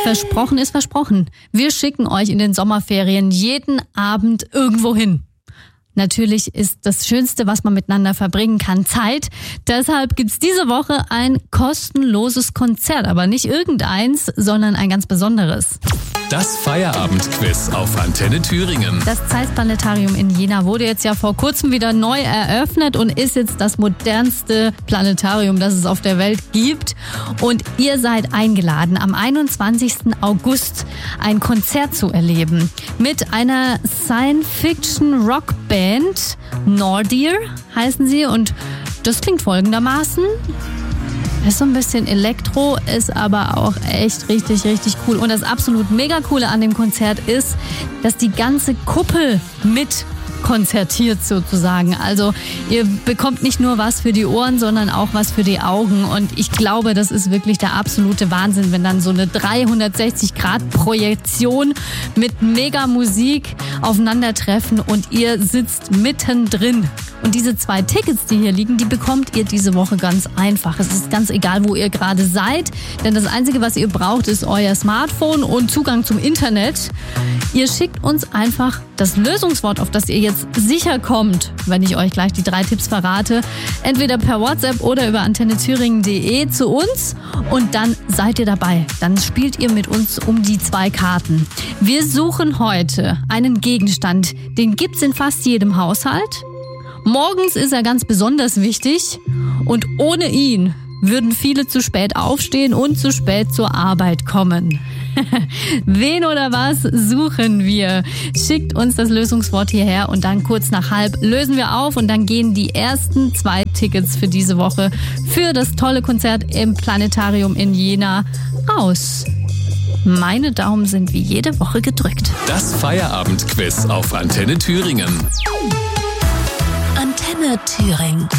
Versprochen ist versprochen. Wir schicken euch in den Sommerferien jeden Abend irgendwo hin. Natürlich ist das Schönste, was man miteinander verbringen kann, Zeit. Deshalb gibt's diese Woche ein kostenloses Konzert. Aber nicht irgendeins, sondern ein ganz besonderes. Das Feierabendquiz auf Antenne Thüringen. Das Zeiss Planetarium in Jena wurde jetzt ja vor kurzem wieder neu eröffnet und ist jetzt das modernste Planetarium, das es auf der Welt gibt. Und ihr seid eingeladen, am 21. August ein Konzert zu erleben mit einer Science-Fiction-Rock-Band. Nordir heißen sie und das klingt folgendermaßen. Ist so ein bisschen Elektro, ist aber auch echt richtig, richtig cool. Und das absolut mega coole an dem Konzert ist, dass die ganze Kuppel mit konzertiert sozusagen. Also ihr bekommt nicht nur was für die Ohren, sondern auch was für die Augen. Und ich glaube, das ist wirklich der absolute Wahnsinn, wenn dann so eine 360-Grad-Projektion mit Mega-Musik aufeinandertreffen und ihr sitzt mittendrin. Und diese 2 Tickets, die hier liegen, die bekommt ihr diese Woche ganz einfach. Es ist ganz egal, wo ihr gerade seid, denn das Einzige, was ihr braucht, ist euer Smartphone und Zugang zum Internet. Ihr schickt uns einfach das Lösungswort, auf das ihr jetzt sicher kommt, wenn ich euch gleich die 3 Tipps verrate, entweder per WhatsApp oder über antennethüringen.de zu uns und dann seid ihr dabei. Dann spielt ihr mit uns um die 2 Karten. Wir suchen heute einen Gegenstand, den gibt's in fast jedem Haushalt. Morgens ist er ganz besonders wichtig und ohne ihn würden viele zu spät aufstehen und zu spät zur Arbeit kommen. Wen oder was suchen wir? Schickt uns das Lösungswort hierher und dann kurz nach 12:30 lösen wir auf und dann gehen die ersten 2 Tickets für diese Woche für das tolle Konzert im Planetarium in Jena aus. Meine Daumen sind wie jede Woche gedrückt. Das Feierabendquiz auf Antenne Thüringen. Antenne Thüringen.